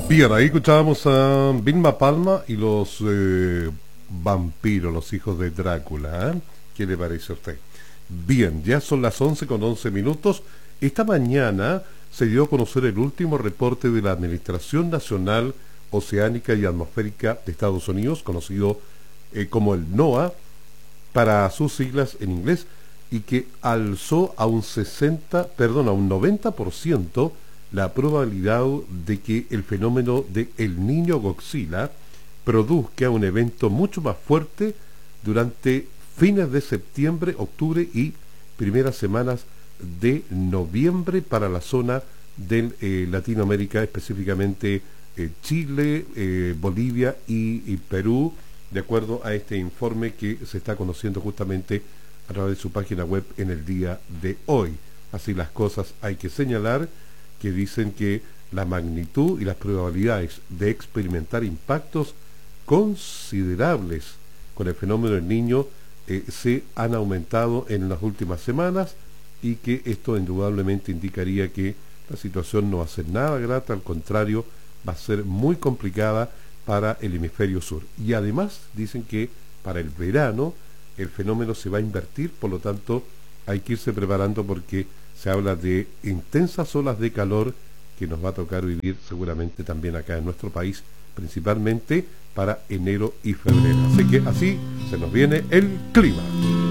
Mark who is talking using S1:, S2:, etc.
S1: Bien, ahí escuchábamos a Vilma Palma y los vampiros, los hijos de Drácula. ¿Qué le parece a usted? Bien, ya son las 11:11. Esta mañana se dio a conocer el último reporte de la Administración Nacional Oceánica y Atmosférica de Estados Unidos, conocido como el NOAA, para sus siglas en inglés, y que alzó a un 90% la probabilidad de que el fenómeno de El Niño Godzilla produzca un evento mucho más fuerte durante fines de septiembre, octubre y primeras semanas de noviembre para la zona de Latinoamérica, específicamente Chile, Bolivia y Perú, de acuerdo a este informe que se está conociendo justamente a través de su página web en el día de hoy. Así las cosas, hay que señalar que dicen que la magnitud y las probabilidades de experimentar impactos considerables con el fenómeno del Niño se han aumentado en las últimas semanas, y que esto indudablemente indicaría que la situación no va a ser nada grata, al contrario, va a ser muy complicada para el hemisferio sur. Y además dicen que para el verano el fenómeno se va a invertir, por lo tanto hay que irse preparando porque se habla de intensas olas de calor que nos va a tocar vivir seguramente también acá en nuestro país, principalmente para enero y febrero. Así que así se nos viene el clima.